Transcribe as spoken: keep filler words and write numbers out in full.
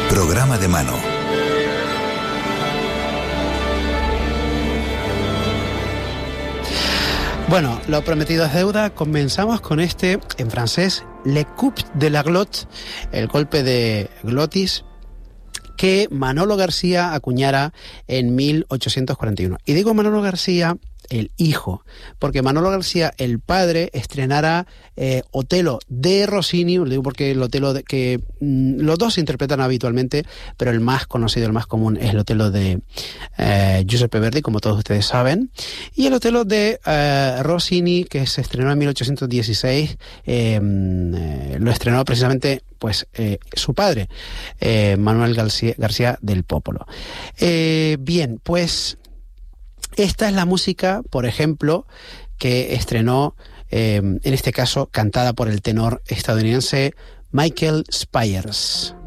Programa de mano. Bueno, lo prometido es deuda. Comenzamos con este, en francés, Le coup de la glotte, el golpe de glotis, que Manolo García acuñara en mil ochocientos cuarenta y uno. Y digo Manolo García, el hijo, porque Manolo García, el padre, estrenara eh, Otelo de Rossini, lo digo porque el Otelo de, que mmm, los dos se interpretan habitualmente, pero el más conocido, el más común es el Otelo de eh, Giuseppe Verdi, como todos ustedes saben, y el Otelo de eh, Rossini, que se estrenó en mil ochocientos dieciséis, eh, eh, lo estrenó precisamente pues eh, su padre, eh, Manuel García, García del Popolo. Eh, bien, pues esta es la música, por ejemplo, que estrenó, eh, en este caso, cantada por el tenor estadounidense Michael Spyers.